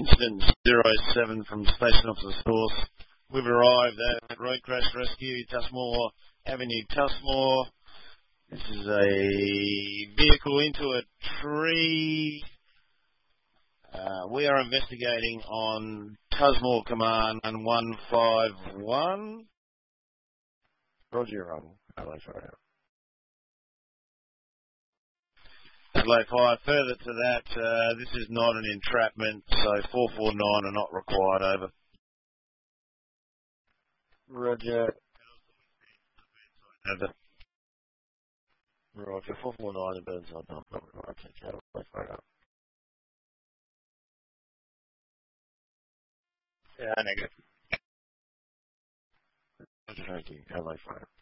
Incident 07 from Station Officer Source. We've arrived at Road Crash Rescue, Tusmore Avenue, Tusmore. This is a vehicle into a tree. We are investigating on Tusmore Command 151. Roger, you're on. Adelaide Fire. Adelaide Fire. Further to that, this is not an entrapment, so 449 are not required, over. Roger. Over. Roger, 449 in Burnside, not required. Take care. Adelaide Fire. Yeah, negative. Roger, thank you. Adelaide Fire.